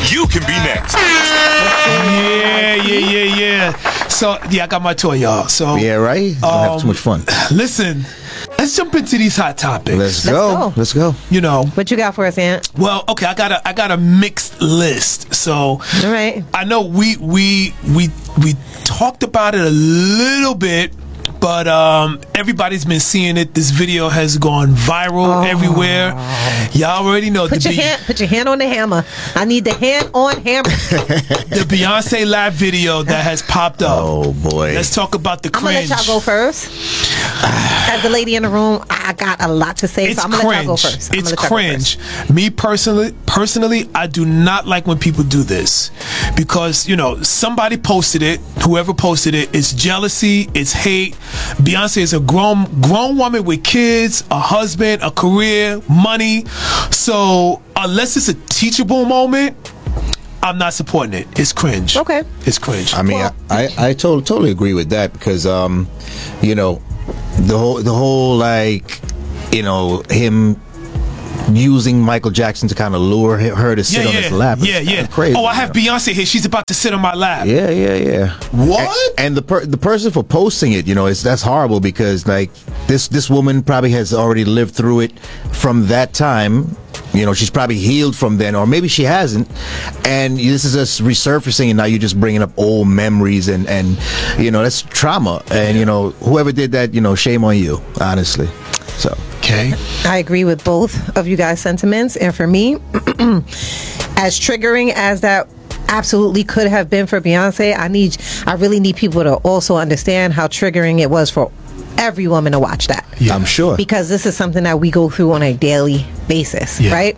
You can be next. Yeah. So, I got my toy, y'all. So, Yeah, right? Don't have too much fun. Listen, let's jump into these hot topics. Let's go. Let's go. You know, What you got for us, Ant? well, okay, I got a mixed list. So, All right. I know we talked about it a little bit, but everybody's been seeing it. This video has gone viral everywhere. Y'all already know Put your hand on the hammer. I need the hand on hammer. the Beyonce live video that has popped up. Oh, boy. Let's talk about the I'm gonna cringe. let y'all go first. As the lady in the room, I got a lot to say, It's so I'm gonna let y'all go cringe. first. It's cringe. Me personally, I do not like when people do this because somebody posted it. Whoever posted it, it's jealousy, it's hate. Beyonce is a grown woman with kids, a husband, a career, money. So unless it's a teachable moment, I'm not supporting it. It's cringe. Okay. It's cringe. I mean, I totally agree with that because, the whole like, him using Michael Jackson to kind of lure her to sit on his lap. Yeah. Crazy. Oh, I have Beyonce here. She's about to sit on my lap. Yeah. What? And the person for posting it, that's horrible because like this woman probably has already lived through it from that time. She's probably healed from then, or maybe she hasn't. And this is just resurfacing, and now you're just bringing up old memories, and that's trauma. And whoever did that, shame on you, honestly. So. Okay. I agree with both of you guys' sentiments, and for me, as triggering as that absolutely could have been for Beyonce, I really need people to also understand how triggering it was for every woman to watch that. Yeah. I'm sure. Because this is something that we go through on a daily basis, right?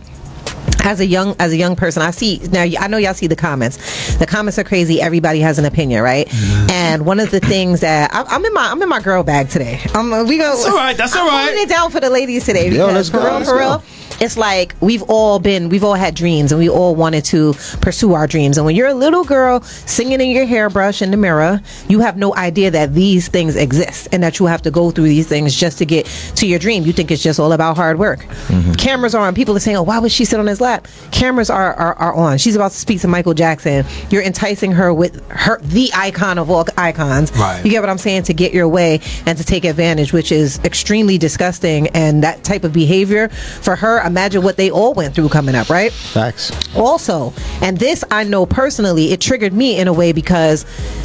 As a young person, I see now. I know y'all see the comments. The comments are crazy. Everybody has an opinion, right? And one of the things that I'm in my girl bag today. That's all right. That's all right. I'm holding it down for the ladies today. Because for real. It's like we've all had dreams and we all wanted to pursue our dreams. And when you're a little girl singing in your hairbrush in the mirror, you have no idea that these things exist and that you have to go through these things just to get to your dream. You think it's just all about hard work. Cameras are on. People are saying, oh, why would she sit on his lap? Cameras are on. She's about to speak to Michael Jackson. You're enticing her with the icon of all icons. Right. You get what I'm saying? To get your way and to take advantage, which is extremely disgusting. And that type of behavior for her, imagine what they all went through coming up, right? Facts. Also, and this I know personally, it triggered me in a way because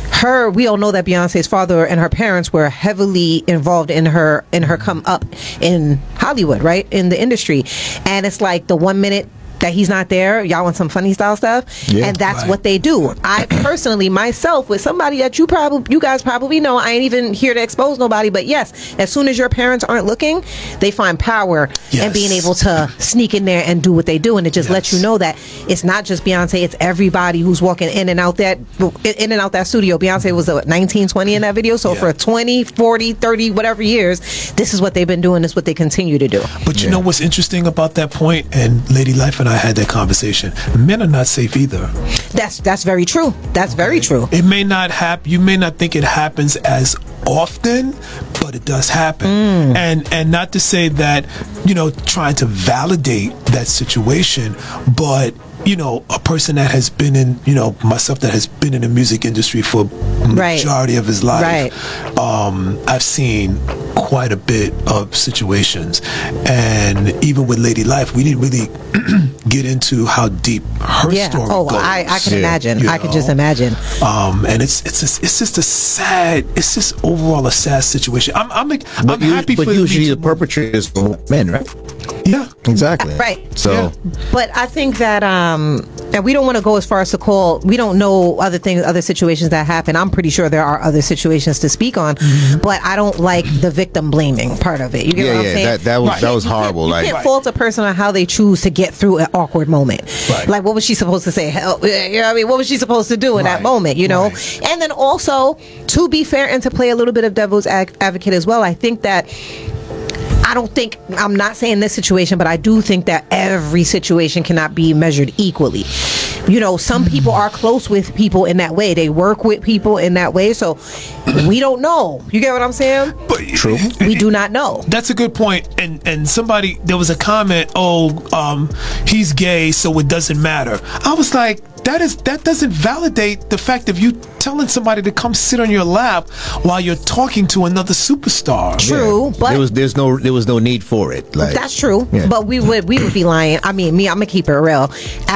we all know that Beyonce's father and her parents were heavily involved in her come up in Hollywood, right? In the industry. And it's like the 1 minute that he's not there, y'all want some funny style stuff, and that's what they do. I personally myself, with somebody that you guys probably know, I ain't even here to expose nobody, but yes, as soon as your parents aren't looking, they find power in being able to sneak in there and do what they do. And it just lets you know that it's not just Beyonce, it's everybody who's walking in and out that studio. Beyonce was 19, 20 in that video, so for 20, 40, 30 whatever years, this is what they've been doing, this is what they continue to do. But you know what's interesting about that point, and Lady Life and I had that conversation, men are not safe either. That's very true. That's very true. It may not happen, you may not think it happens as often, but it does happen. And not to say that, trying to validate that situation, but a person that has been in, myself that has been in the music industry for majority of his life, I've seen quite a bit of situations. And even with Lady Life, we didn't really get into how deep her story goes. I can imagine. I could just imagine. And it's just overall a sad situation. I'm happy for But usually the perpetrators are men, right? Yeah, exactly. Right. So, but I think that, and we don't want to go as far as to call. We don't know other situations that happen. I'm pretty sure there are other situations to speak on, but I don't like the victim blaming part of it. You get what I'm saying? That was horrible. You can't fault a person on how they choose to get through an awkward moment. Right. Like, what was she supposed to say? What was she supposed to do in that moment? And then also, to be fair and to play a little bit of devil's advocate as well, I think that. I'm not saying this situation, but I do think that every situation cannot be measured equally. Some people are close with people in that way. They work with people in that way. So we don't know. You get what I'm saying? But, true. We do not know. That's a good point. And there was a comment, he's gay, so it doesn't matter. I was like, that doesn't validate the fact of you telling somebody to come sit on your lap while you're talking to another superstar. True, but there was no need for it. Like, that's true. Yeah. But we would be lying. I mean, me, I'm gonna keep it real.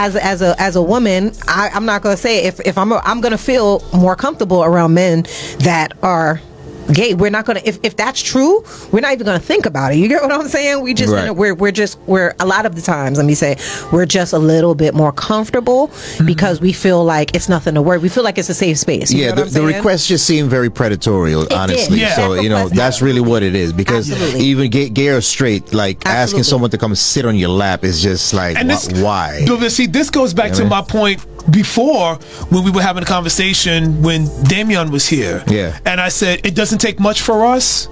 As a woman, I'm not gonna say if I'm gonna feel more comfortable around men that are gay. We're not gonna if that's true, we're not even gonna think about it. You get what I'm saying? We just Right. we're a lot of the times, let me say, we're just a little bit more comfortable because we feel like it's nothing to worry. We feel like it's a safe space. You Yeah, know what the I'm saying? request just seemed very predatory, honestly. did. Yeah. So, That you know, request- that's really what it is. Because Absolutely. even gay or straight, like asking Absolutely. someone to come sit on your lap is just like, And this, why? But see, this goes back to my point before when we were having a conversation when Damian was here. Yeah. And I said, it doesn't take much for us.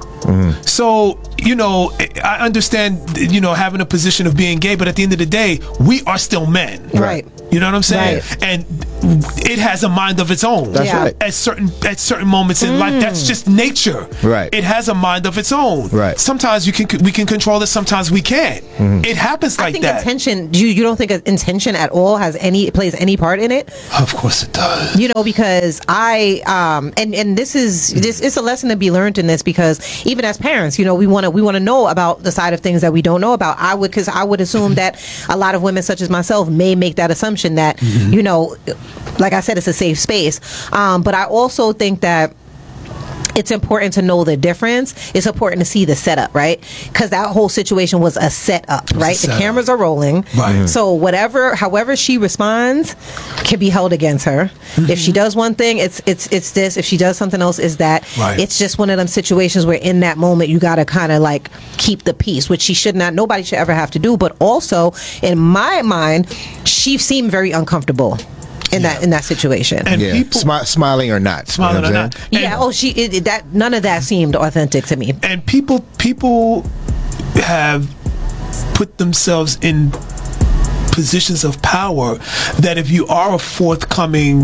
So, you know, I understand, you know, having a position of being gay, but at the end of the day, we are still men. Right. You know what I'm saying? Right. And it has a mind of its own. That's Yeah. right. At certain moments in life, that's just nature. Right. It has a mind of its own. Right. Sometimes we can control it. Sometimes we can't. It happens I like think that. intention. You don't think intention at all plays any part in it? Of course it does. You know, because I and this is a lesson to be learned in this, because even as parents, you know, we want to know about the side of things that we don't know about. I would assume that a lot of women such as myself may make that assumption that you know, like I said, it's a safe space. But I also think that it's important to know the difference. It's important to see the setup, right? Because that whole situation was a setup, right? The setup. cameras are rolling. Right. So however she responds can be held against her. If she does one thing, it's this. If she does something else, is that. Right. It's just one of them situations where in that moment you got to kind of like keep the peace, which nobody should ever have to do. But also, in my mind, she seemed very uncomfortable in that situation. And Yeah. people Smiling or not. smiling you know or what I'm not. saying? And, that none of that seemed authentic to me. and people have put themselves in positions of power that if you are a forthcoming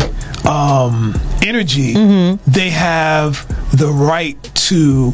energy, they have the right to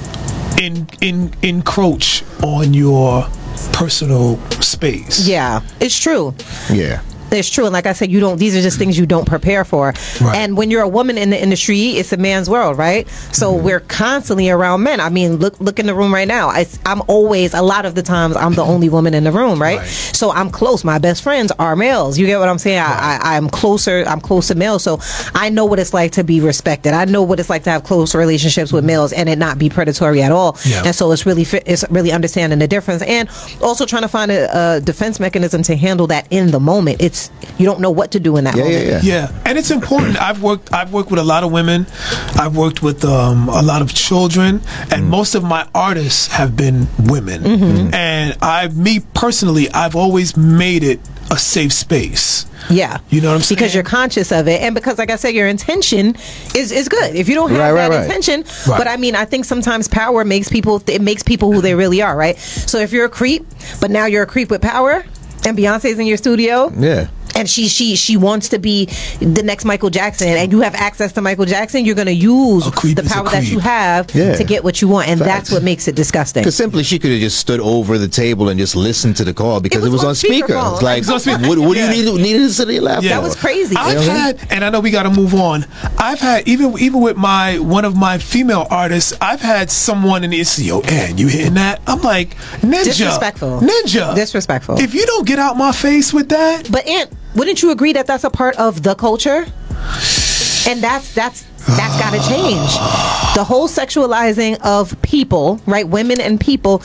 encroach on your personal space. Yeah, it's true. Yeah. It's true. And like I said, these are just things you don't prepare for. Right. And when you're a woman in the industry, it's a man's world, right? So we're constantly around men. I mean, look in the room right now. I'm always, a lot of the times, I'm the only woman in the room, right? Right. So I'm close. My best friends are males. You get what I'm saying? I'm close to males. So I know what it's like to be respected. I know what it's like to have close relationships with males and it not be predatory at all. Yeah. And so it's really understanding the difference and also trying to find a defense mechanism to handle that in the moment. You don't know what to do in that moment. Yeah. Yeah, and it's important. I've worked with a lot of women. I've worked with a lot of children, and most of my artists have been women. And me personally, I've always made it a safe space. Yeah. You know what I'm saying? Because you're conscious of it. And because, like I said, your intention is good. If you don't have Right. intention. Right. But I mean, I think sometimes power makes people who they really are, right? So if you're a creep, but now you're a creep with power, and Beyonce's in your studio. Yeah. And she wants to be the next Michael Jackson, and you have access to Michael Jackson, you're going to use A creep the is a power that creep. you have Yeah. to get what you want. And Facts. that's what makes it disgusting. Because simply she could have just stood over the table and just listened to the call because it was on speaker. speakerphone. It's like, It was on speaker. what do Yeah. you need to sit on your lap Yeah. for? That was crazy. I've had, and I know we got to move on. I've had even with one of my female artists. I've had someone in the yo, and you hearing that? I'm like, Ninja, Disrespectful. Ninja, Disrespectful. If you don't get out my face with that, But Aunt, wouldn't you agree that that's a part of the culture? And that's got to change. The whole sexualizing of people, right? Women and people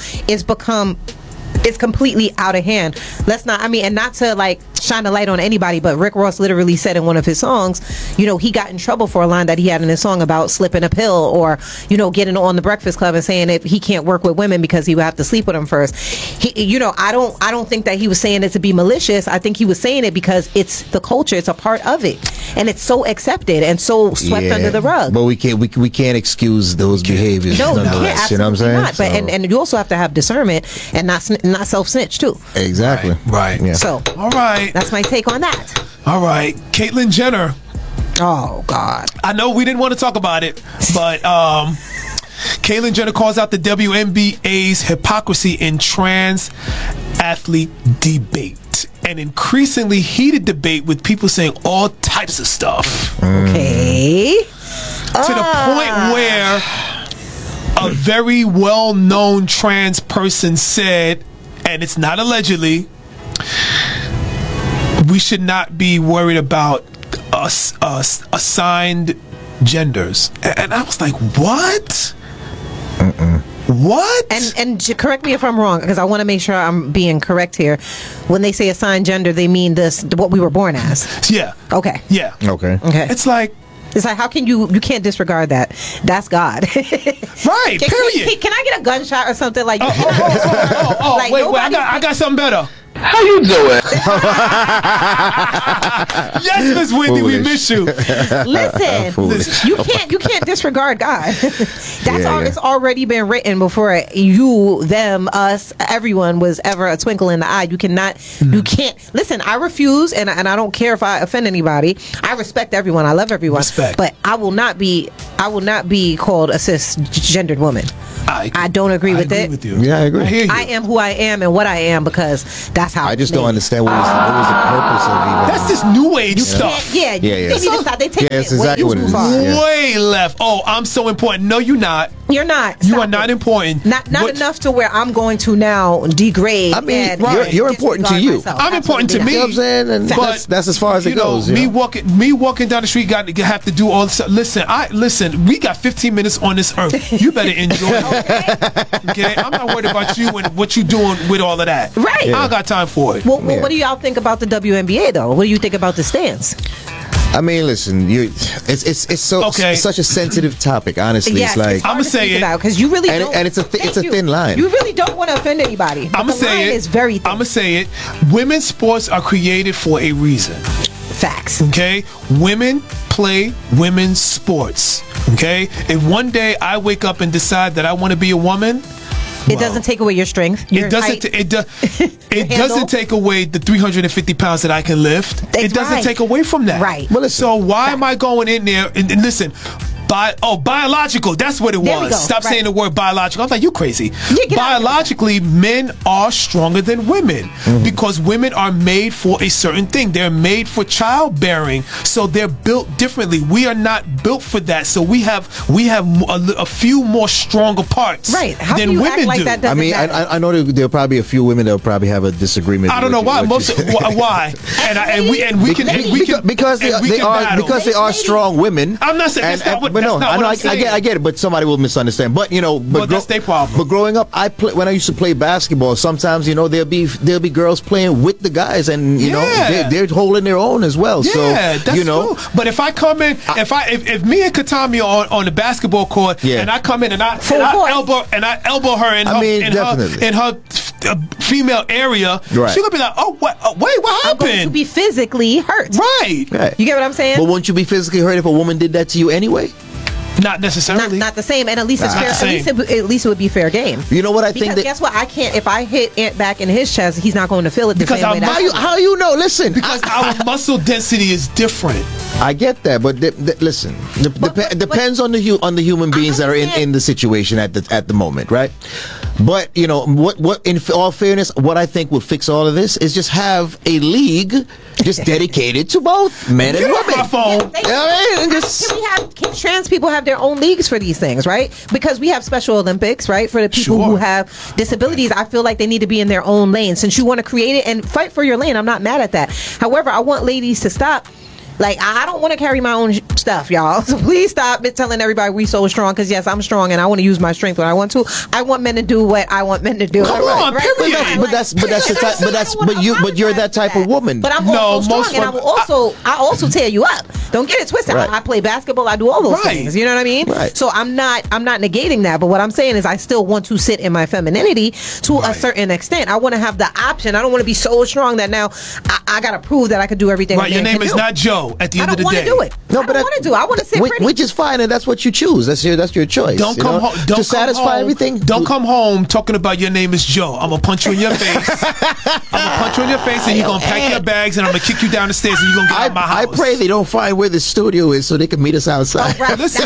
is completely out of hand. Let's not, and not to like shine a light on anybody, but Rick Ross literally said in one of his songs, you know, he got in trouble for a line that he had in his song about slipping a pill or, you know, getting on the Breakfast Club and saying that he can't work with women because he would have to sleep with them first. I don't think that he was saying it to be malicious. I think he was saying it because it's the culture. It's a part of it. And it's so accepted and so swept under the rug. But we can't excuse those behaviors. No, you nonetheless, can't. you know what I'm Absolutely saying? not. But and you also have to have discernment and not self-snitch too. Exactly. Right. Yeah. So all right, that's my take on that. all right. Caitlyn Jenner. Oh God. I know we didn't want to talk about it, but Caitlyn Jenner calls out the WNBA's hypocrisy in trans athlete debate. an increasingly heated debate with people saying all types of stuff. Okay. To the point where a very well-known trans person said, and it's not allegedly, we should not be worried about assigned genders. And I was like, what? What? And correct me if I'm wrong, because I want to make sure I'm being correct here. When they say assigned gender, they mean what we were born as. Yeah. Okay. Yeah. Okay. Okay. It's like, how can you can't disregard that? That's God. right, period. Can I get a gunshot or something like? Like, wait, I got something better. How you doing? Yes, Miss Wendy, we miss you. Listen, you can't disregard God. It's already been written before you, them, us, everyone was ever a twinkle in the eye. You can't. Listen, I refuse, and I don't care if I offend anybody. I respect everyone. I love everyone. Respect. But I will not be called a cisgendered woman. I don't agree with it. With you. Yeah, I agree. I hear you. I am who I am and what I am because that's how I just don't understand what was the purpose of even. That's this new age stuff. Yeah. They need to stop. They take Yeah, it's it exactly way what it too is. far. Yeah. Way left. Oh, I'm so important. No, you're not. You're not. You Stop are not it. important. Not What- enough to where I'm going to now degrade. I mean, and you're important to you. myself. I'm important to Absolutely me. You know what I'm saying? And But, that's as far as it you know, goes. you me know? walking down the street have to do all this. Listen. We got 15 minutes on this earth. You better enjoy it. Okay, I'm not worried about you and what you doing with all of that. Right. I don't got time for it. Well, what do y'all think about the WNBA though? What do you think about the stance? I mean, listen, it's such a sensitive topic. Honestly, Yes, it's like I'ma say it. because you really And- don't. and it's a Thank you. thin line. You really don't want to offend anybody. But I'm gonna the say line it. is very thin. I'm gonna say it. Women's sports are created for a reason. Facts. Okay, women play women's sports. Okay, if one day I wake up and decide that I want to be a woman, It doesn't take away your strength. Your it doesn't. height. It handle. doesn't take away the 350 pounds that I can lift. That's It doesn't right. take away from that. Right. Well, listen. So why am I going in there and listen? Biological. That's what it There we was. go. Stop Right. saying the word biological. I was like, you crazy. Yeah, get out of here. Biologically, men are stronger than women because women are made for a certain thing. They're made for childbearing, so they're built differently. We are not built for that. So we have a few more stronger parts Right. How than do you women act like do. that doesn't I mean, matter? I know there'll probably a few women that'll probably have a disagreement. I don't know with why. what you said. Why? And we can because they are strong women. I'm not saying that's not what. That's not what I'm saying. I get it, but somebody will misunderstand. But Well, that's their problem. But growing up, when I used to play basketball, sometimes there'll be girls playing with the guys, and they're holding their own as well. Yeah, so that's true. But if I come in, if me and Katami are on the basketball court, and I come in and I elbow her in her female area, right. she's gonna be like, "Oh, what I'm happened?" going to be physically hurt. Right. You get what I'm saying? But won't you be physically hurt if a woman did that to you anyway? Not necessarily. Not the same, and at least it's fair. Not the same. At least it would be fair game. You know what I think? Because guess what? I can't. If I hit Ant back in his chest, he's not going to feel it the Because same way. How you know? Listen, Because our muscle density is different. I get that, but listen, depends on the human beings that are in the situation at the moment, right? But what in all fairness, what I think would fix all of this is just have a league just dedicated to both men and Get off women. my phone. You know what I mean? Can trans people have their own leagues for these things, right? Because we have Special Olympics, right? For the people who have disabilities, I feel like they need to be in their own lane. Since you want to create it and fight for your lane, I'm not mad at that. However, I want ladies to stop. Like, I don't want to carry my own stuff, y'all. So please stop telling everybody we so strong. Because yes, I'm strong and I want to use my strength when I want to. I want men to do what I want men to do. Come on, period. But you're that type of woman. But I'm also strong, and I also tear you up. Don't get it twisted. Right. I play basketball. I do all those Right. things. You know what I mean? Right. So I'm not negating that. But what I'm saying is, I still want to sit in my femininity to a certain extent. I want to have the option. I don't want to be so strong that now I got to prove that I could do everything. Right. Your name is not Joe. At the end of the day, I don't want to do it. I don't want to do it. I want to sit pretty. Which is fine, and that's what you choose. That's your choice. Don't come home. Don't to come satisfy home, everything. Don't come home talking about your name is Joe. I'm gonna punch you in your face. I'm gonna punch you in your face, and you're gonna pack your bags, and I'm gonna kick you down the stairs, and you're gonna get out of my house. I pray they don't find where the studio is so they can meet us outside. Right. Listen,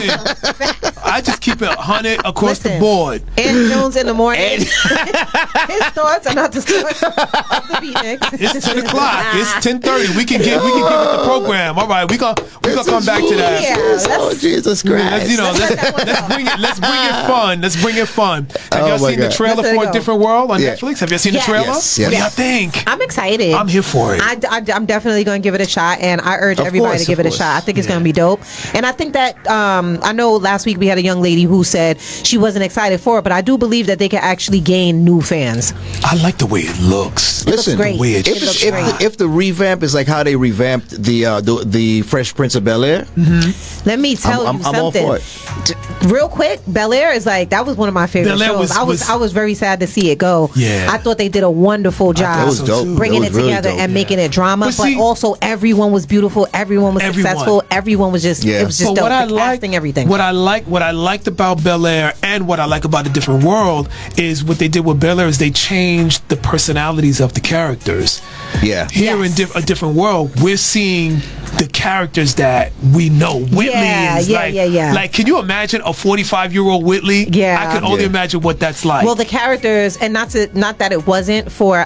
I just keep it 100 across the board. Ant Jones in the morning. His thoughts are not the thoughts of the beatniks. It's 10 o'clock. It's 10:30. We can give it the program. All right, we gonna come back to that. Oh, Jesus Christ! Let's bring it fun. Let's bring it fun. Have y'all seen the trailer for A Different World on Netflix? Have you seen the trailer? Yes. What do y'all think? I'm excited. I'm here for it. I'm definitely going to give it a shot, and I urge everybody to give it a shot. I think it's going to be dope, and I think that I know last week we had a young lady who said she wasn't excited for it, but I do believe that they can actually gain new fans. I like the way it looks. Listen, great. The way if the revamp is like how they revamped the Fresh Prince of Bel-Air, let me tell you something. I'm all for it. Real quick, Bel-Air is like, that was one of my favorite shows. I was very sad to see it go. Yeah. I thought they did a wonderful job. That was dope. Bringing it really together dope. and making it drama, but also everyone was beautiful. Everyone was successful. Everyone was just, it was just dope. The casting, everything. What I liked about Bel-Air and what I like about A Different World is what they did with Bel-Air is they changed the personalities of the characters. Yeah. Here in A Different World, we're seeing the characters that we know. Whitley is like, can you imagine a 45-year-old Whitley? Yeah. I can only imagine what that's like. Well, the characters, and not that it wasn't for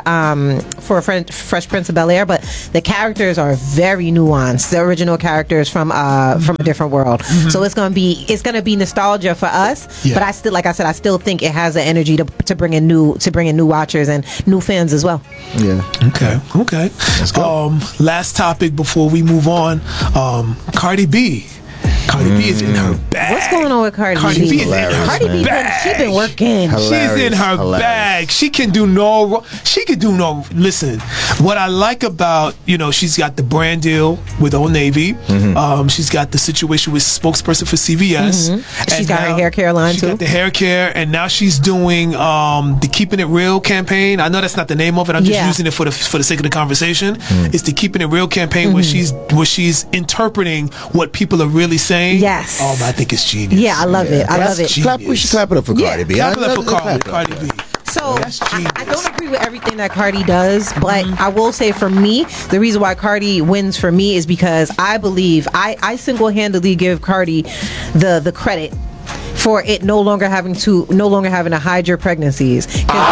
Fresh Prince of Bel-Air, but the characters are very nuanced. The original characters from A Different World. So it's gonna be nostalgia for us. Yeah. But I still think it has the energy to bring in new watchers and new fans as well. Yeah. Okay. Let's go. Last topic before we move on. Cardi B. Cardi B is in her bag. What's going on with Cardi B? Cardi B is in her Cardi B, she's been working. Hilarious. She's in her bag. She can do no. Listen, what I like about, she's got the brand deal with Old Navy. She's got the situation with spokesperson for CVS. And she's got her hair care line too. She's got the hair care, and now she's doing the Keeping It Real campaign. I know that's not the name of it. I'm just using it for the sake of the conversation. It's the Keeping It Real campaign where she's interpreting what people are really saying. Yes. I think it's genius. Yeah, I love it. I love it. We should clap it up for Cardi B. Clap it up for Cardi B. So I don't agree with everything that Cardi does, but I will say for me, the reason why Cardi wins for me is because I believe I single-handedly give Cardi the credit for it no longer having to hide your pregnancies.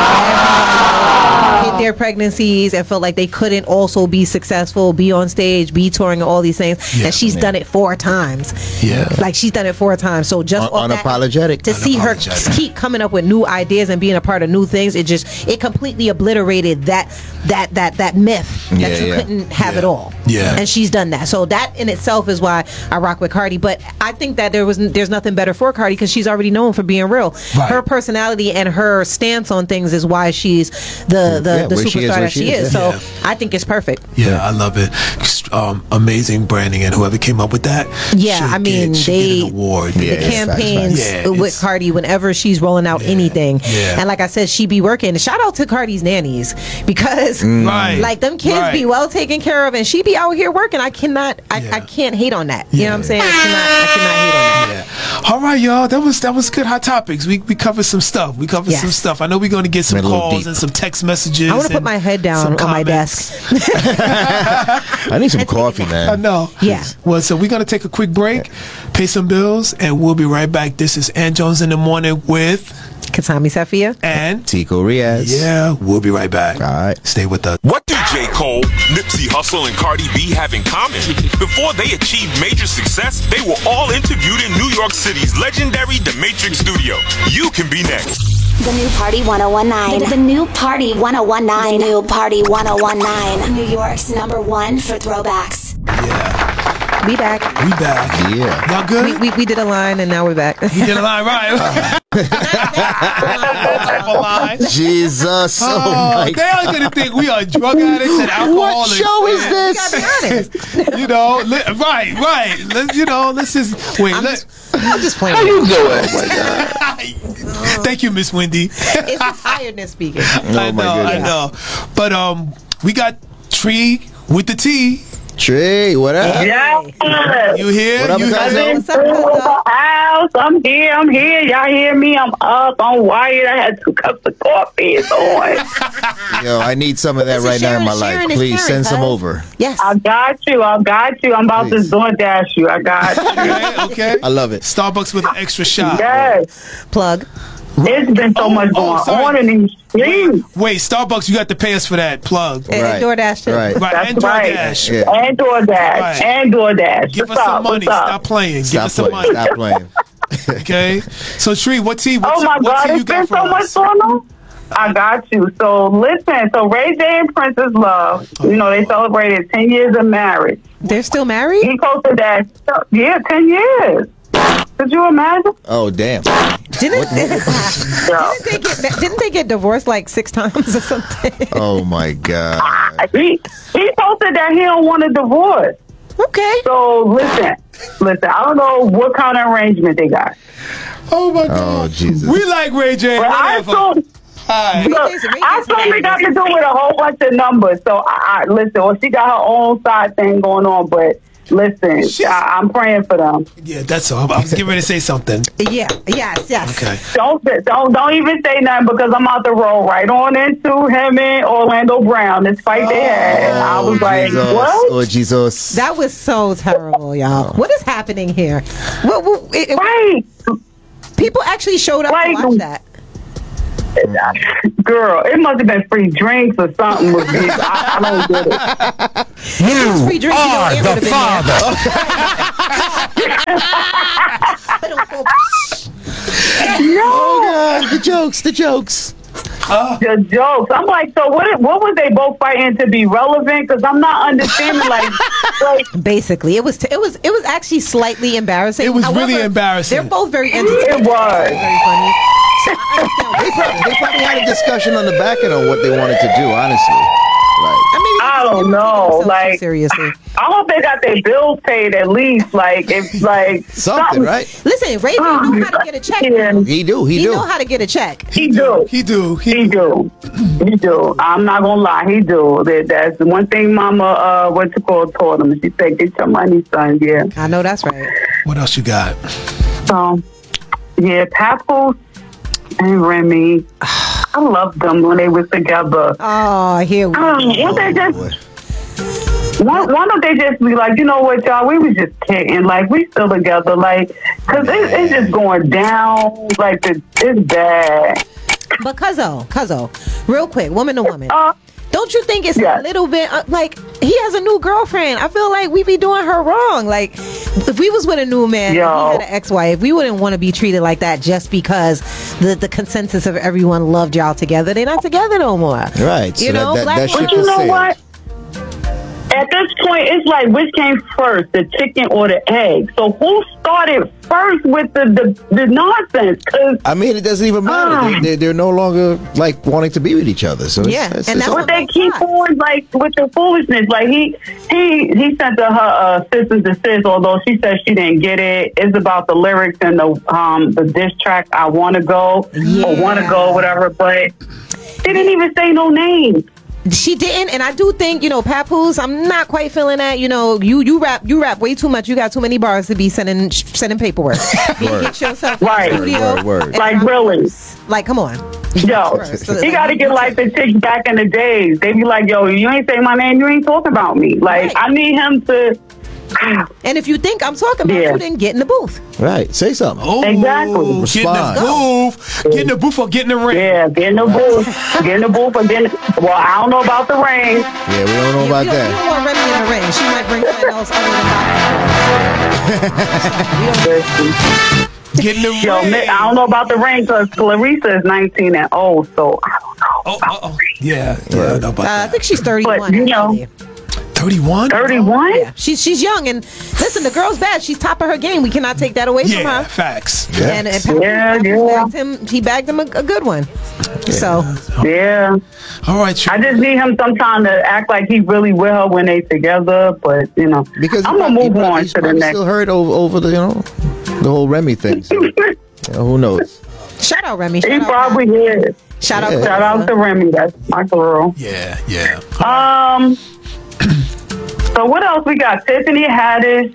Hid their pregnancies and felt like they couldn't also be successful, be on stage, be touring, and all these things. And she's done it 4 times. Yeah, like she's done it 4 times. So just unapologetic to see her keep coming up with new ideas and being a part of new things, it completely obliterated that myth that you couldn't have it all. Yeah, and she's done that. So that in itself is why I rock with Cardi. But I think that there's nothing better for Cardi because she's already known for being real. Right. Her personality and her stance on things is why she's the superstar that she is. So I think it's perfect. Yeah, I love it. Amazing branding, and whoever came up with that. Yeah, I mean, get an award. The campaigns with Cardi whenever she's rolling out anything, and like I said, she be working. Shout out to Cardi's nannies because like them kids be well taken care of, and she be out here working. I can't hate on that. You know what I'm saying? I cannot hate on that. Yeah. All right, y'all. That was good. Hot topics. We covered some stuff. Some stuff. I know we're going to get some calls and some text messages. I want to put my head down on my desk. I need some coffee, man. I know. Yeah. Well, so we're going to take a quick break, pay some bills, and we'll be right back. This is Ant Jones in the Morning with Katami Safia and Tico Riaz. Yeah, we'll be right back. All right. Stay with us. What do J. Cole, Nipsey Hussle, and Cardi B have in common? Before they achieved major success, they were all interviewed in New York City's legendary The Matrix studio. You can be next. The new Party 1019. The new Party 1019. The new Party 1019. New York's #1 for throwbacks. Yeah. We back. Yeah. Y'all good? We did a line and now we're back. We did a line, right? Jesus. Oh they are going to think we are drug addicts and alcoholics. What show is this? You gotta be honest. Right. Let's just wait. I'm just playing. How you doing? Oh my God. Thank you, Miss Wendy. It's the tiredness speaking. Oh my goodness. I know. But we got Tree with the T. Trey, what up? Yeah. You here? What up, You cousin? here? What's up, Cuzzo? House. I'm here. Y'all hear me? I'm up. I'm wired. I had 2 cups of coffee. It's on. Yo, I need some of that Listen, right now in my Sharon life. is Please Sharon, send some cuz. over. Yes. I got you. I'm about Please. to DoorDash you. I got you. Okay. I love it. Starbucks with an extra shot. Yes. Plug. It's been so much going sorry. on in these streets. Wait, Starbucks, you got to pay us for that plug. And Right. DoorDash too. Right. Right, That's and right. DoorDash. Yeah. And DoorDash. Right. And DoorDash. Give What's us some up? money. What's up? Stop playing. Give Stop us some playing. money. Stop playing. Okay. So Tree, what tea? Oh my what God, tea you it's been got for so much us? going on. I got you. So listen, Ray J and Princess Love, they celebrated 10 years of marriage. They're still married? He posted that, 10 years. Could you imagine? Oh, damn. Didn't Yeah. didn't they get divorced like 6 times or something? Oh, my God. He posted that he don't want a divorce. Okay. So listen, I don't know what kind of arrangement they got. Oh my Oh, God. Jesus. We like Ray J. But I Whatever. assume, Hi. look, I assume it got to do with a whole bunch of numbers. So I listen, well, she got her own side thing going on, but listen, I'm praying for them. Yeah, that's all. I was getting ready to say something. Yeah. Yes. Okay. Don't even say nothing because I'm out the road right on into him and Orlando Brown. This fight they had. I was like, Jesus. what? Oh, Jesus. That was so terrible, y'all. What is happening here? Right. People actually showed up to watch that. Girl, it must have been free drinks or something with this. I don't get it. It's free drink, are the father. Oh, God. The jokes. The jokes. I'm like, so what was they both fighting to be relevant? Because I'm not understanding. Like Basically, it was actually slightly embarrassing. It was really embarrassing. They're both very entertaining. it was. Very funny. So I understand. They probably had a discussion on the back end on what they wanted to do, honestly. Like, I don't know. Like, seriously. I hope they got their bills paid at least. Like, if like something, right? Listen, Ray J know how to get a check. Yeah. He do. He know how to get a check. He do. He do. He do. I'm not gonna lie. He do. That's the one thing Mama, told him. She said, "Get your money, son." Yeah. I know that's right. What else you got? So, yeah, Papoose and Remy. I loved them when they was together. Oh, here we go. Why don't they just be like, you know what, y'all? We was just kidding. Like, we still together. Like, because it's just going down. Like, it's bad. But Cuzzo, real quick, woman to woman. Don't you think it's Yes. a little bit like he has a new girlfriend? I feel like we be doing her wrong. Like if we was with a new man, and he had an ex-wife, we wouldn't want to be treated like that just because the consensus of everyone loved y'all together. They're not together no more. Right. You So know, that black ship But you is know sailed. what? At this point, it's like, which came first, the chicken or the egg? So who started first with the nonsense? Cause, I mean, it doesn't even matter. They're no longer like wanting to be with each other. So Yeah, it's, and it's that's but they keep on like with the foolishness. Like he sent to her sisters to sis, although she said she didn't get it. It's about the lyrics and the diss track "I Wanna Go" or "Wanna Go," whatever. But they didn't even say no name. She didn't, and I do think, Papoose, I'm not quite feeling that. You rap way too much. You got too many bars to be sending paperwork. Get yourself Right. in the studio. Word. Like, really? Like, come on. Yo, he got to get like the chicks back in the days. They be like, yo, you ain't say my name, you ain't talking about me. Like, Right. I need him to. And if you think I'm talking about you, then get in the booth. Right. Say something. Oh, Exactly. Get in the Respond. booth. Get in the booth or get in the ring. Yeah, get in the booth. Get in the booth again. Well, I don't know about the rain. Yeah, we don't know about You that. don't want Remy in the ring. She might bring something else other than boxing. Get in the Yo, ring. I don't know about the rain because Clarissa is 19 and old, so I don't know. Oh. Yeah. I know about I that. think she's 31. But, you know, actually. 31? 31? Yeah, she's young, and listen, the girl's bad. She's top of her game. We cannot take that away from Yeah, her. facts. And Papoose he bagged him a good one. So Yeah. All right, I just need him sometime to act like he really with her when they together, but, Because I'm going to move on to the next. Still hurt over the the whole Remy thing. So, who knows? shout out Remy. He Shout out probably is. Shout out. Shout out to Remy. That's my girl. Yeah. So So what else we got? Tiffany Haddish.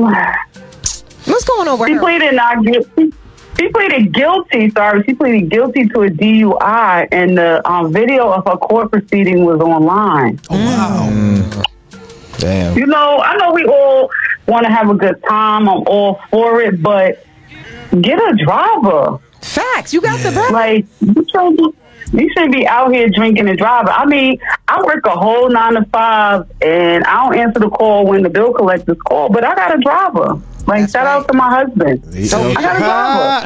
What's going on with She her? pleaded not guilty. She pleaded guilty. Sorry, she pleaded guilty to a DUI, and the video of her court proceeding was online. Oh, wow. Damn. You know, I know we all want to have a good time. I'm all for it, but get a driver. Facts. You got the bread. Like, you shouldn't be out here drinking and driving. I mean, I work a whole 9 to 5, and I don't answer the call when the bill collectors call, but I got a driver. Like, shout out to my husband. So I got a driver.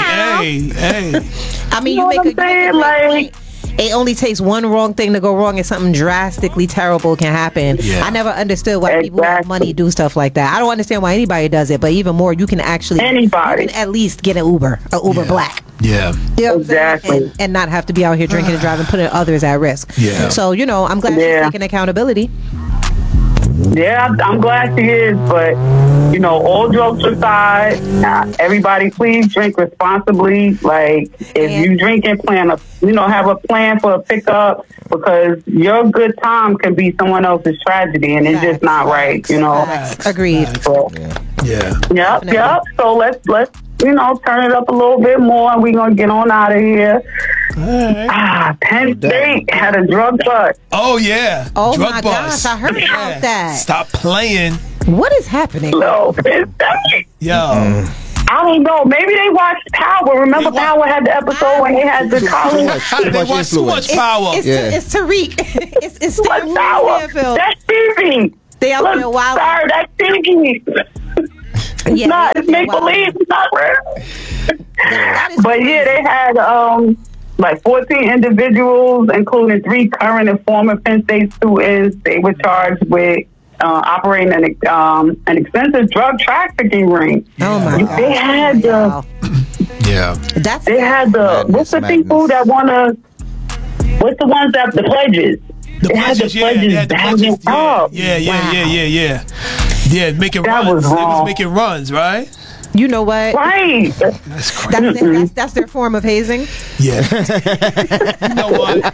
Hey. I mean, You know you make what a I'm saying? great Like- point. It only takes one wrong thing to go wrong and something drastically terrible can happen. Yeah. I never understood why people with Exactly. money do stuff like that. I don't understand why anybody does it, but even more, you can actually Anybody. you can at least get an Uber Black. Yeah. You know what I'm saying? Exactly. And not have to be out here drinking and driving, putting others at risk. Yeah. So, you know, I'm glad she's Yeah. taking accountability. Yeah, I'm glad she is, but, you know, all jokes aside, everybody please drink responsibly. Like, if you drinking, have a plan for a pickup, because your good time can be someone else's tragedy, and it's just not right, you know. Facts. Agreed. So, Yeah. Yep. So let's turn it up a little bit more, and we're gonna get on out of here. Penn State had a drug bust. Oh, yeah. Oh, Drug my bust. gosh, I heard about that. Stop playing. What is happening? No, Penn State. Yo. I don't know. Maybe they watched Power. Remember, Power had the episode when they had the college. They watch too much Power. It's Tariq. it's Too much Power. Stanfield. That's TV. They out there Look, wild. sorry, that's TV. It's Yeah, not. It's they make wild. believe. It's not real. That is But yeah, they had like 14 individuals, including 3 current and former Penn State students. They were charged with operating an extensive drug trafficking ring. Oh my God. They had Wow. Yeah. That's They had what's the people that wanna? What's the ones that the pledges? The They had the pledges, pledges they had the banging pledges. up. Yeah. Yeah, making That runs. was It was wrong. making runs, right? You know what? Right. That's crazy. That's their form of hazing. Yeah. You know what?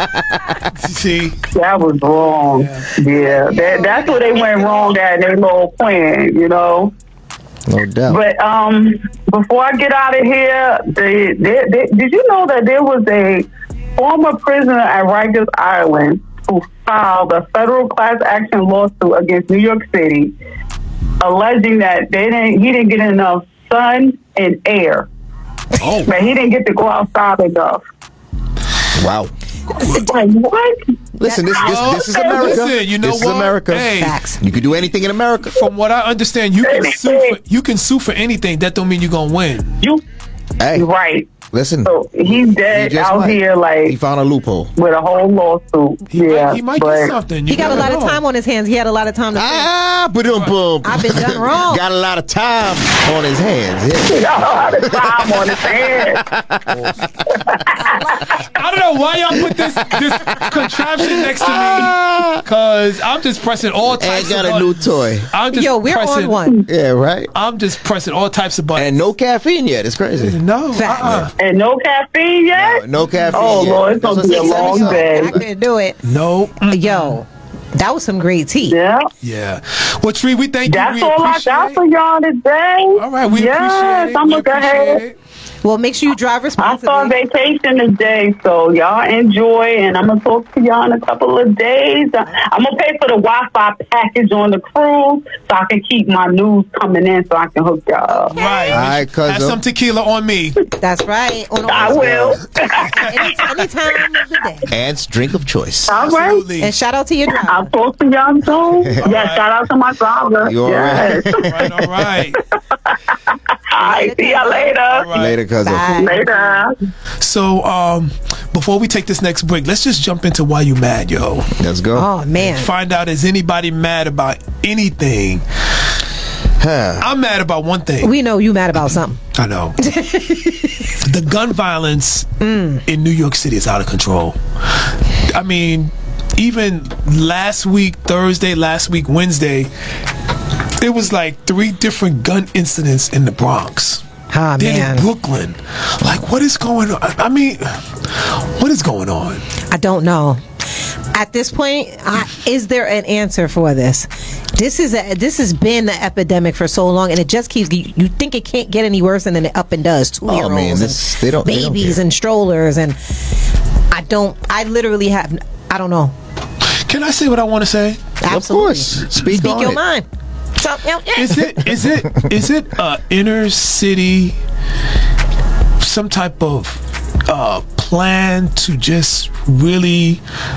See? That was wrong. Yeah. That's where they went wrong at in their little plan, you know. No doubt. But before I get out of here, did you know that there was a former prisoner at Rikers Island who filed a federal class action lawsuit against New York City, alleging that he didn't get enough sun and air, Oh. that he didn't get to go outside enough. Wow. Like, what? Listen, this is America. Listen, you know this what? is America. Hey. Facts. You can do anything in America. From what I understand, you can sue for anything. That don't mean you're gonna win. Hey, Right. listen. So he's dead He just out might. here, He like, found a loophole. with a whole lawsuit. He might but get something. He got a lot of time on his hands. He had a lot of time to think. Boom. I've been done wrong. Got a lot of time on his hands. Yeah. he got a lot of time on his hands. I don't know why y'all put this contraption next to me, because I'm just pressing all types And got of a new buttons. toy. I'm just Yo, we're pressing, on one. Yeah, right. I'm just pressing all types of buttons. And no caffeine yet. It's crazy. No, Facts. And no caffeine yet? No caffeine. Oh, yet. Lord, it's gonna That's be a what long I'm saying. day. I couldn't do it. no. Yo, that was some great tea. Yeah. Yeah. Well, Tree, we thank you. That's We all I appreciate got it. for y'all today. All right, we yes, appreciate it. I'm We gonna go appreciate ahead. it. Well, make sure you drive I responsibly. saw vacation today, so y'all enjoy, and I'm gonna talk to y'all in a couple of days. I'm gonna pay for the Wi-Fi package on the cruise, so I can keep my news coming in, so I can hook y'all up. Right. All right, Have cousin. some tequila on me. That's right. On I will. any time of the day. And drink of choice. All right. Absolutely. And shout out to your I'll driver. talk to y'all soon. Yeah, right. shout out to my driver. You all yes. right? All right. All right, see y'all later. All right. Later, cousin. Bye. Later. So, before we take this next break, let's just jump into why you mad, yo. Let's go. Oh, man. Find out, is anybody mad about anything? I'm mad about one thing. We know you mad about something. I know. The gun violence in New York City is out of control. I mean, even last week, Thursday, last week, Wednesday, it was like 3 different gun incidents in the Bronx. Ah, Then man. in Brooklyn. Like, what is going on? I mean, what is going on? I don't know. At this point, is there an answer for this? This has been an epidemic for so long, and it just keeps. You think it can't get any worse, and then it up and does. 2-year-olds, they don't babies, and strollers, and I literally have. I don't know. Can I say what I want to say? Absolutely. Of course. Speak your it. mind. So, Is it inner city, some type of plan to just really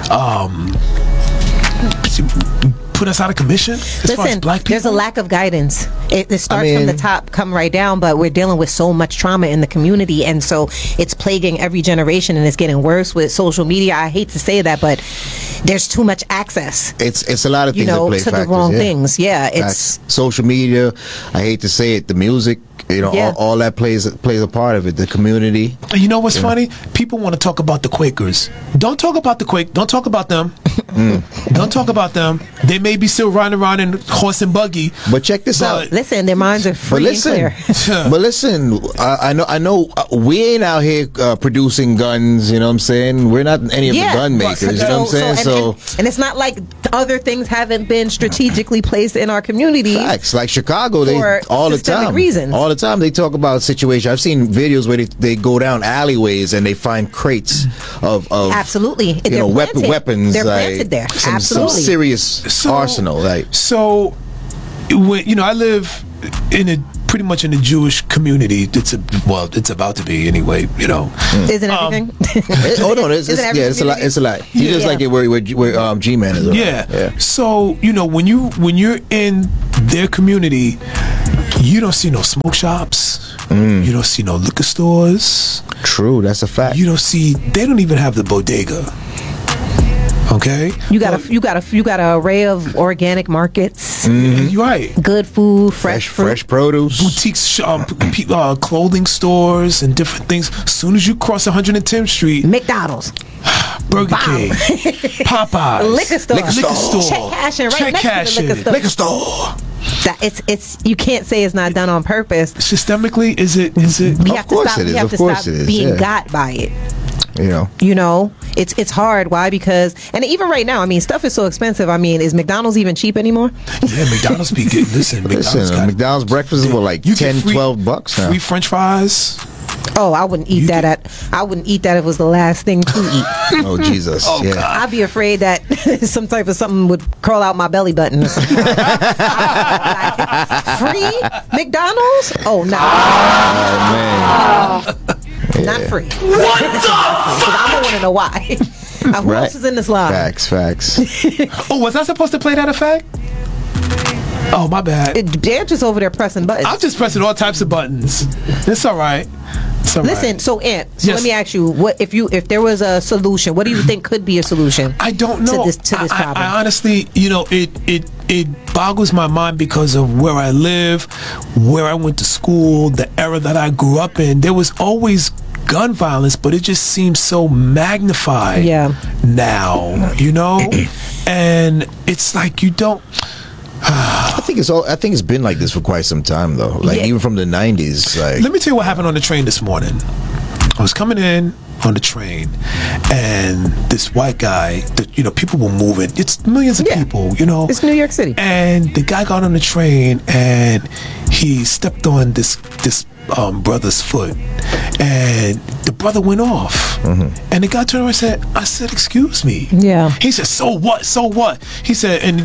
put us out of commission as far as black people? There's a lack of guidance. It starts from the top, come right down, but we're dealing with so much trauma in the community, and so it's plaguing every generation, and it's getting worse with social media. I hate to say that, but there's too much access. It's a lot of things that play to factors, the wrong yeah. things. Yeah, Facts. Social media. I hate to say it, the music. All that plays a part of it. The community. And you know what's funny? People want to talk about the Quakers. Don't talk about the Quake. Don't talk about them. Don't talk about them. They may be still riding around in horse and buggy. But check this out. Listen, their minds are free and clear. But listen, I know we ain't out here producing guns, you know what I'm saying? We're not any of the gun makers, you know what I'm saying? And it's not like other things haven't been strategically placed in our community. Facts. Like Chicago, they all the time. Reasons. All the time they talk about situations. I've seen videos where they go down alleyways and they find crates of absolutely, weapons. They're planted there. Some serious arsenal. So, when I live pretty much in a Jewish community. It's about to be anyway. Isn't everything? Hold on, it's a lot. It's a lot. You just like it where G-Man is. Yeah. So when you're in their community, you don't see no smoke shops. You don't see no liquor stores. True, that's a fact. They don't even have the bodega. Okay, you got an array of organic markets. You're right. Good food, fresh produce, boutiques, clothing stores, and different things. As soon as you cross 110th Street, McDonald's, Burger King, Popeyes, liquor store, check cashing right next to the liquor store. It's you can't say it's not done on purpose. Systemically, is it? We have to stop being got by it. It's hard. Why? Because, and even right now, stuff is so expensive. Is McDonald's even cheap anymore? Yeah, McDonald's be good. Listen, McDonald's breakfast is like $10-12 now. Free French fries. Oh, I wouldn't eat that. I wouldn't eat that if it was the last thing to eat. Oh, Jesus. God. I'd be afraid that some type of something would crawl out my belly button or something. Free McDonald's? Oh, no. Oh, man. Not free. What the fuck? I don't want to know why. Who else is in this line? Facts. Oh, was I supposed to play that effect? Oh, my bad. They're just over there pressing buttons. I'm just pressing all types of buttons. It's all right. Listen, so Ant, let me ask you, what if there was a solution, what do you think could be a solution? I don't know. To this problem. I honestly, it boggles my mind because of where I live, where I went to school, the era that I grew up in. There was always gun violence, but it just seems so magnified now, and it's like you don't. I think it's been like this for quite some time though. Even from the 90s. Let me tell you what happened on the train this morning. I was coming in on the train, and this white guy, people were moving. It's millions of people, It's New York City. And the guy got on the train, and he stepped on this brother's foot, and the brother went off. And the guy turned around and I said, excuse me. Yeah. He said, so what? He said, and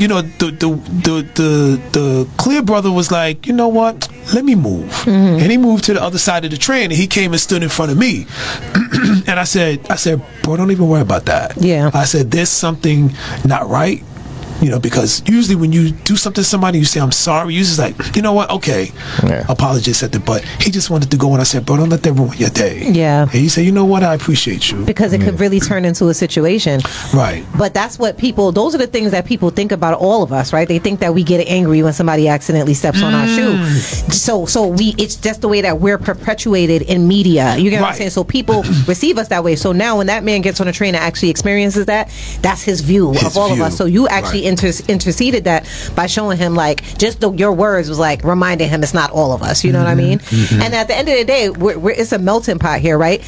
the clear brother was like, you know what? Let me move. And he moved to the other side of the train, and he came and stood in front of me. And I said, bro, don't even worry about that. Yeah. I said, there's something not right. Because usually when you do something to somebody, you say, I'm sorry. You just like, you know what? Okay. Yeah. Apology accepted. But he just wanted to go, and I said, bro, don't let that ruin your day. Yeah. And he said, you know what? I appreciate you. Because it could really turn into a situation. Right. But that's what those are the things that people think about all of us, right? They think that we get angry when somebody accidentally steps on our shoe. So it's just the way that we're perpetuated in media. You get what I'm saying? So people receive us that way. So now when that man gets on a train and actually experiences that's his view of all of us. So you actually interceded that by showing him your words was reminding him it's not all of us. You know what I mean? And at the end of the day, it's a melting pot here, right?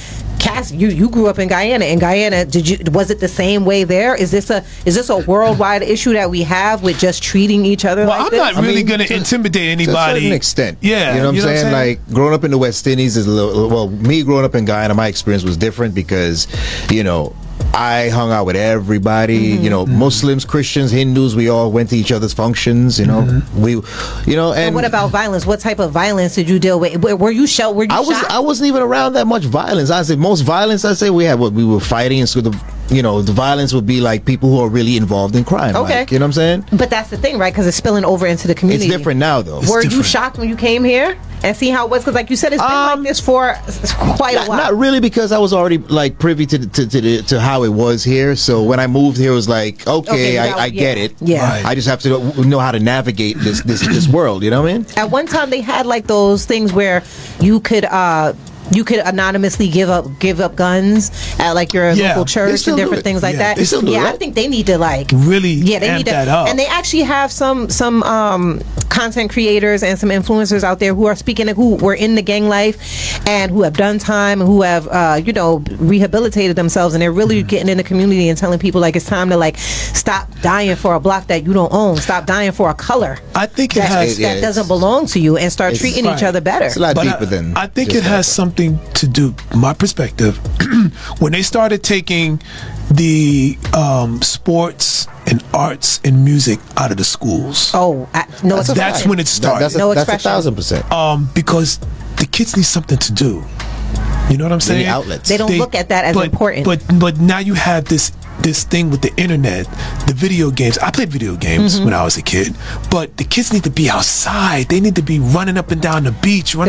Cass, you grew up in Guyana. In Guyana, was it the same way there? Is this a worldwide issue that we have with just treating each other Well, like this? I'm not really going to intimidate anybody. To a certain extent. Yeah. You know what I'm saying? Like, growing up in the West Indies is a little, well, me growing up in Guyana, my experience was different because, you know, I hung out with everybody, you know, Muslims, Christians, Hindus, we all went to each other's functions, you know, and what about violence? What type of violence did you deal with? Were you shot? I wasn't even around that much violence. I said most violence, I say we were fighting, and so the violence would be like people who are really involved in crime. Okay. Like, you know what I'm saying? But that's the thing, right? Because it's spilling over into the community. It's different now, though. Were you shocked when you came here and see how it was? Because like you said, it's been like this for quite a while. Not really, because I was already like privy to how it was here. So when I moved here, it was like, okay, I get it. Yeah. Right. I just have to know how to navigate this world. You know what I mean? At one time, they had like those things where you could anonymously give up guns at like your local church and different things like that. They still do it, right? I think they need to like really they amp need to, that up. and they actually have some content creators and some influencers out there who are speaking, who were in the gang life and who have done time and who have rehabilitated themselves, and they're really getting in the community and telling people like it's time to like stop dying for a block that you don't own, stop dying for a color I think that doesn't belong to you, and start treating each other better. It's a lot deeper than I think just it has something to do, my perspective, when they started taking the sports and arts and music out of the schools. That's when it started. That's 1,000%. Because the kids need something to do. You know what I'm saying? They need outlets. They don't look at that as important. But now you have this thing with the internet, the video games. I played video games when I was a kid, but the kids need to be outside. They need to be running up and down the beach,